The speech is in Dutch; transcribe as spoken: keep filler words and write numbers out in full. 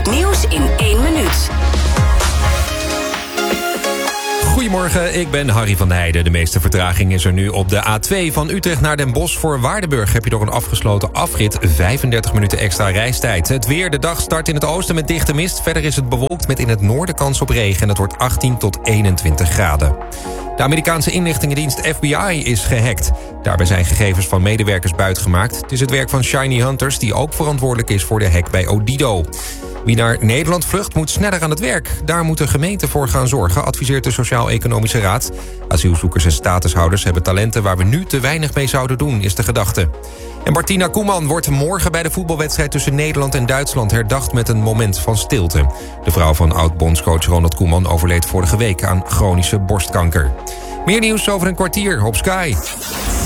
Het nieuws in één minuut. Goedemorgen, ik ben Harry van der Heijden. De meeste vertraging is er nu op de A twee van Utrecht naar Den Bosch. Voor Waardenburg heb je door een afgesloten afrit vijfendertig minuten extra reistijd. Het weer, de dag start in het oosten met dichte mist. Verder is het bewolkt met in het noorden kans op regen. En het wordt achttien tot eenentwintig graden. De Amerikaanse inlichtingendienst F B I is gehackt. Daarbij zijn gegevens van medewerkers buitgemaakt. Het is het werk van Shiny Hunters, die ook verantwoordelijk is voor de hack bij Odido. Wie naar Nederland vlucht, moet sneller aan het werk. Daar moet de gemeente voor gaan zorgen, adviseert de Sociaal-Economische Raad. Asielzoekers en statushouders hebben talenten waar we nu te weinig mee zouden doen, is de gedachte. En Martina Koeman wordt morgen bij de voetbalwedstrijd tussen Nederland en Duitsland herdacht met een moment van stilte. De vrouw van oud-bondscoach Ronald Koeman overleed vorige week aan chronische borstkanker. Meer nieuws over een kwartier op Sky.